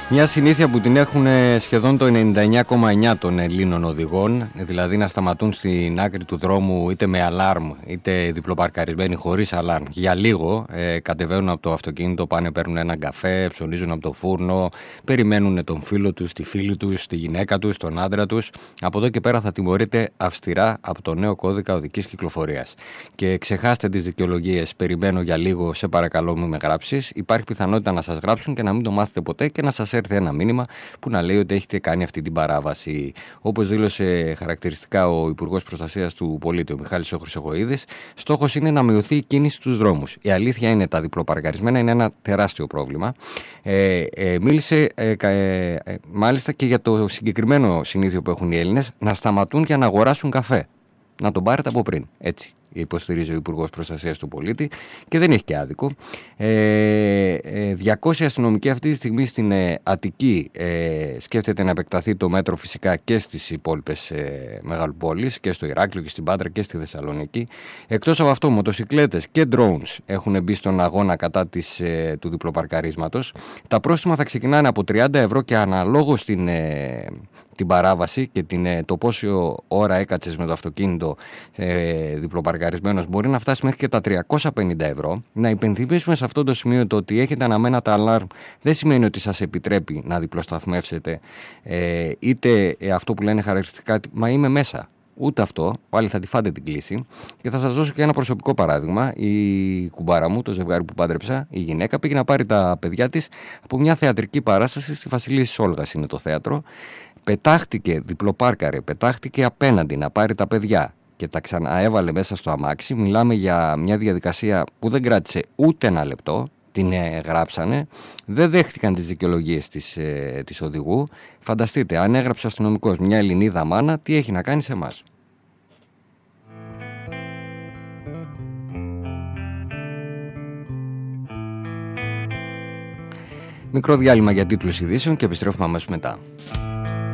Μια συνήθεια που την έχουν σχεδόν το 99,9% των Ελλήνων οδηγών, δηλαδή να σταματούν στην άκρη του δρόμου είτε με αλάρμ είτε διπλοπαρκαρισμένοι χωρίς αλάρμ. Για λίγο κατεβαίνουν από το αυτοκίνητο, πάνε παίρνουν έναν καφέ, ψωνίζουν από το φούρνο, περιμένουν τον φίλο τους, τη φίλη τους, τη γυναίκα τους, τον άντρα τους. Από εδώ και πέρα θα τιμωρείται αυστηρά από το νέο κώδικα οδικής κυκλοφορίας. Και ξεχάστε τις δικαιολογίες, περιμένω για λίγο, σε παρακαλώ μην με γράψεις. Υπάρχει πιθανότητα να σας γράψουν και να μην το μάθετε ποτέ και να σας έρθει ένα μήνυμα που να λέει ότι έχετε κάνει αυτή την παράβαση. Όπως δήλωσε χαρακτηριστικά ο Υπουργός Προστασίας του Πολίτη, ο Μιχάλης Χρυσοχοΐδης, στόχος είναι να μειωθεί η κίνηση στους δρόμους. Η αλήθεια είναι τα διπλοπαρκαρισμένα είναι ένα τεράστιο πρόβλημα. Μίλησε μάλιστα και για το συγκεκριμένο συνήθειο που έχουν οι Έλληνες, να σταματούν για να αγοράσουν καφέ. Να τον πάρετε από πριν, έτσι υποστηρίζει ο Υπουργός Προστασίας του Πολίτη και δεν έχει και άδικο. 200 αστυνομικοί αυτή τη στιγμή στην Αττική σκέφτεται να επεκταθεί το μέτρο φυσικά και στις υπόλοιπες μεγαλοπόλεις και στο Ηράκλειο και στην Πάτρα και στη Θεσσαλονίκη. Εκτός από αυτό, μοτοσικλέτες και drones έχουν μπει στον αγώνα κατά του διπλοπαρκαρίσματος. Τα πρόστιμα θα ξεκινάνε από 30 ευρώ και αναλόγως την παράβαση και το πόσο ώρα έκατσες με το αυτοκίνητο διπλοπαρκαρισμένος μπορεί να φτάσει μέχρι και τα 350 ευρώ. Να υπενθυμίσουμε σε αυτό το σημείο το ότι έχετε αναμένα τα αλάρμ δεν σημαίνει ότι σας επιτρέπει να διπλοσταθμεύσετε είτε αυτό που λένε χαρακτηριστικά «μα είμαι μέσα». Ούτε αυτό, πάλι θα τη φάτε την κλίση. Και θα σας δώσω και ένα προσωπικό παράδειγμα. Η κουμπάρα μου, το ζευγάρι που πάντρεψα, η γυναίκα, πήγε να πάρει τα παιδιά της από μια θεατρική παράσταση στη Βασιλής Όλγας, είναι το θέατρο. Πετάχτηκε, διπλοπάρκαρε, πετάχτηκε απέναντι να πάρει τα παιδιά και τα ξαναέβαλε μέσα στο αμάξι. Μιλάμε για μια διαδικασία που δεν κράτησε ούτε ένα λεπτό. Την γράψανε, δεν δέχτηκαν τις δικαιολογίες της οδηγού. Φανταστείτε, αν έγραψε ο αστυνομικός μια Ελληνίδα μάνα, τι έχει να κάνει σε εμάς. Μικρό διάλειμμα για τίτλους ειδήσεων και επιστρέφουμε αμέσως μετά.